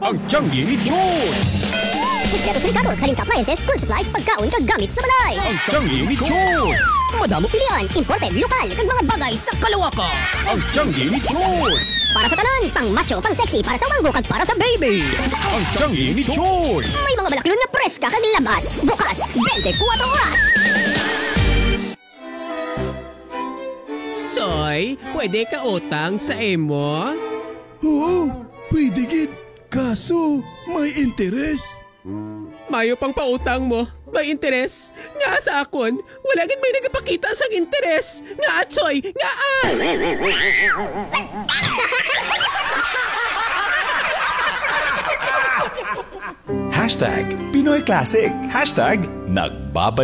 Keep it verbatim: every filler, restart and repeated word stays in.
Ang Changi ni Chon! Kompleto sa Ricardo, salin sa appliances, school supplies, pagkaon, kagamit sa balay. Ang Changi ni Chon! Madamo pilihan, imported, lokal, kag mga bagay sa kalawakan. Ang Changi ni Chon! Para sa tanan, pang macho, pang sexy, para sa wanggo, kag para sa baby. Ang Changi ni Chon! May mga balaklon nga preska kag labas, bukas, twenty-four oras. Choy, pwede ka utang sa emo? Oo, pwede gid. Kaso, may interes. Mayo pang pautang mo, may interes. Nga sa akon, wala gid may nagapakita sa interes. Nga Choy, nga ah! Hashtag Pinoy Classic. Hashtag Nagbabalik.